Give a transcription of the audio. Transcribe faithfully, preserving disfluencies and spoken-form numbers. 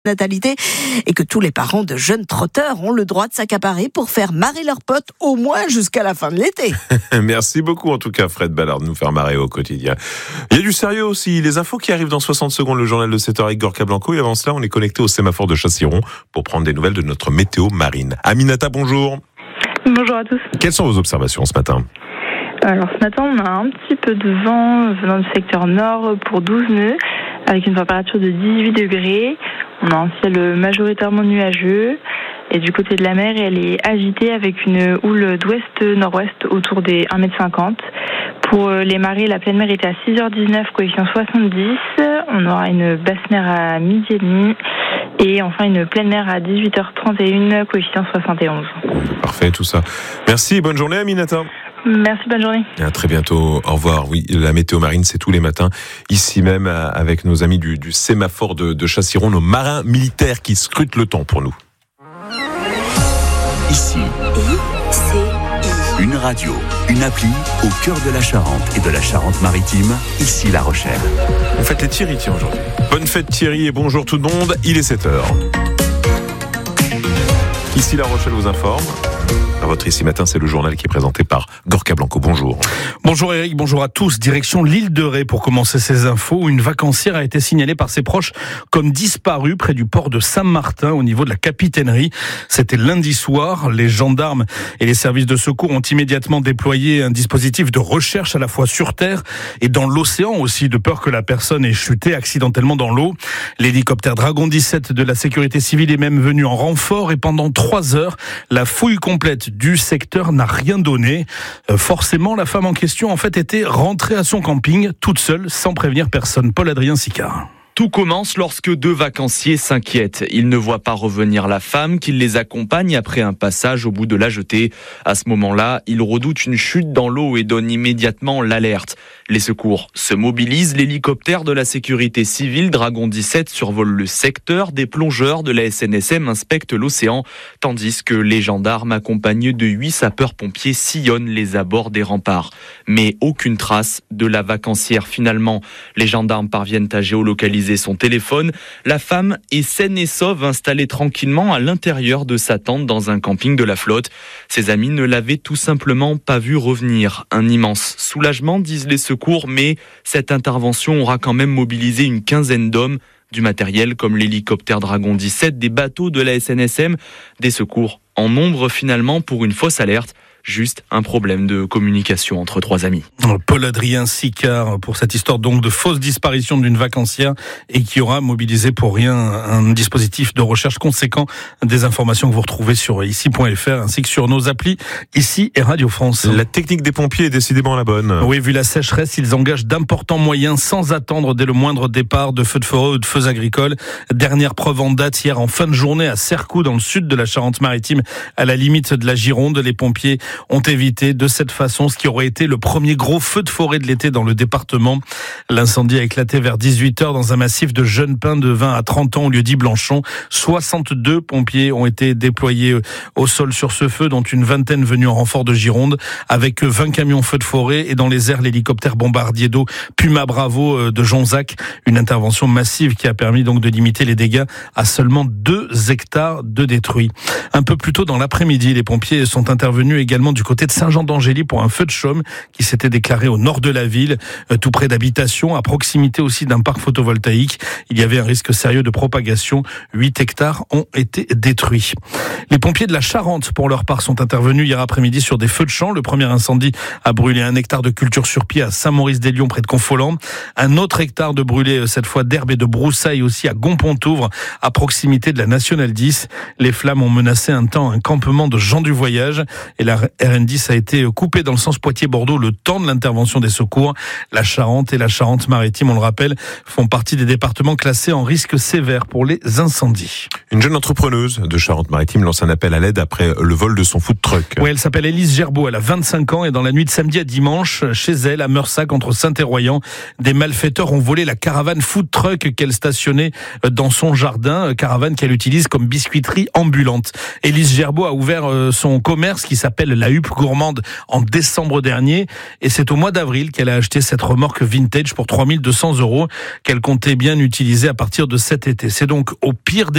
natalité et que tous les parents de jeunes trotteurs ont le droit de s'accaparer pour faire marrer leurs potes au moins jusqu'à la fin de l'été. Merci beaucoup en tout cas Fred Ballard de nous faire marrer au quotidien. Il y a du sérieux aussi, les infos qui arrivent dans soixante secondes, le journal de sept heures avec Gorka Blanco, et avant cela on est connecté au sémaphore de Chassiron pour prendre des nouvelles de notre météo marine. Aminata, bonjour. Bonjour à tous. Quelles sont vos observations ce matin ? Alors ce matin on a un petit peu de vent venant du secteur nord pour douze nœuds avec une température de dix-huit degrés. On a un ciel majoritairement nuageux et du côté de la mer elle est agitée avec une houle d'ouest-nord-ouest autour des un mètre cinquante. Pour les marées, la pleine mer était à six heures dix-neuf, coefficient soixante-dix. On aura une basse mer à midi et demi. Et enfin une pleine mer à dix-huit heures trente et un, coefficient soixante et onze. Parfait tout ça. Merci et bonne journée Aminata. Merci, bonne journée. Et à très bientôt. Au revoir. Oui, la météo marine, c'est tous les matins, ici même, avec nos amis du, du sémaphore de, de Chassiron, nos marins militaires qui scrutent le temps pour nous. Ici, I C I. Une radio, une appli au cœur de la Charente et de la Charente-Maritime, ici La Rochelle. On fête les Thierry, tiens, aujourd'hui. Bonne fête Thierry et bonjour tout le monde, il est sept heures. Ici La Rochelle vous informe. À votre Ici Matin, c'est le journal qui est présenté par Gorka Blanco. Bonjour. Bonjour Eric, bonjour à tous. Direction l'île de Ré pour commencer ces infos où une vacancière a été signalée par ses proches comme disparue près du port de Saint-Martin au niveau de la capitainerie. C'était lundi soir. Les gendarmes et les services de secours ont immédiatement déployé un dispositif de recherche à la fois sur terre et dans l'océan aussi, de peur que la personne ait chuté accidentellement dans l'eau. L'hélicoptère Dragon dix-sept de la sécurité civile est même venu en renfort et pendant trois heures, la fouille complète du secteur n'a rien donné. Euh, forcément, la femme en question en fait était rentrée à son camping toute seule, sans prévenir personne. Paul-Adrien Sicard. Tout commence lorsque deux vacanciers s'inquiètent. Ils ne voient pas revenir la femme qui les accompagne après un passage au bout de la jetée. À ce moment-là, ils redoutent une chute dans l'eau et donnent immédiatement l'alerte. Les secours se mobilisent. L'hélicoptère de la sécurité civile Dragon dix-sept survole le secteur. Des plongeurs de la S N S M inspectent l'océan, tandis que les gendarmes accompagnés de huit sapeurs-pompiers sillonnent les abords des remparts. Mais aucune trace de la vacancière finalement. Les gendarmes parviennent à géolocaliser son téléphone. La femme est saine et sauve, installée tranquillement à l'intérieur de sa tente dans un camping de la flotte. Ses amis ne l'avaient tout simplement pas vu revenir. Un immense soulagement, disent les secours, mais cette intervention aura quand même mobilisé une quinzaine d'hommes, du matériel comme l'hélicoptère Dragon dix-sept, des bateaux de la S N S M, des secours en nombre finalement pour une fausse alerte. Juste un problème de communication entre trois amis. Paul-Adrien Sicard pour cette histoire donc de fausse disparition d'une vacancière et qui aura mobilisé pour rien un dispositif de recherche conséquent. Des informations que vous retrouvez sur ici point f r ainsi que sur nos applis Ici et Radio France. La technique des pompiers est décidément la bonne. Oui, vu la sécheresse, ils engagent d'importants moyens sans attendre dès le moindre départ de feux de forêt ou de feux agricoles. Dernière preuve en date hier en fin de journée à Cercoux dans le sud de la Charente-Maritime à la limite de la Gironde. Les pompiers ont évité de cette façon ce qui aurait été le premier gros feu de forêt de l'été dans le département. L'incendie a éclaté vers dix-huit heures dans un massif de jeunes pins de vingt à trente ans au lieu dit Blanchon. soixante-deux pompiers ont été déployés au sol sur ce feu, dont une vingtaine venus en renfort de Gironde, avec vingt camions feu de forêt et dans les airs l'hélicoptère bombardier d'eau Puma Bravo de Jonzac. Une intervention massive qui a permis donc de limiter les dégâts à seulement deux hectares de détruits. Un peu plus tôt dans l'après-midi, les pompiers sont intervenus également du côté de Saint-Jean-d'Angély pour un feu de chaume qui s'était déclaré au nord de la ville, tout près d'habitations, à proximité aussi d'un parc photovoltaïque. Il y avait un risque sérieux de propagation. huit hectares ont été détruits. Les pompiers de la Charente, pour leur part, sont intervenus hier après-midi sur des feux de champ. Le premier incendie a brûlé un hectare de culture sur pied à Saint-Maurice-des-Lions, près de Confolens. Un autre hectare de brûlé, cette fois d'herbe et de broussailles aussi à Gonpontouvre, à proximité de la Nationale dix. Les flammes ont menacé un temps un campement de gens du voyage et la R N dix a été coupée dans le sens Poitiers-Bordeaux le temps de l'intervention des secours. La Charente et la Charente-Maritime, on le rappelle, font partie des départements classés en risque sévère pour les incendies. Une jeune entrepreneuse de Charente-Maritime lance un appel à l'aide après le vol de son food truck. Oui, elle s'appelle Élise Gerbeau, elle a vingt-cinq ans et dans la nuit de samedi à dimanche, chez elle, à Meursac, entre Saint et Royan, des malfaiteurs ont volé la caravane food truck qu'elle stationnait dans son jardin, caravane qu'elle utilise comme biscuiterie ambulante. Élise Gerbeau a ouvert son commerce qui s'appelle la Huppe Gourmande en décembre dernier. Et c'est au mois d'avril qu'elle a acheté cette remorque vintage pour trois mille deux cents euros qu'elle comptait bien utiliser à partir de cet été. C'est donc au pire des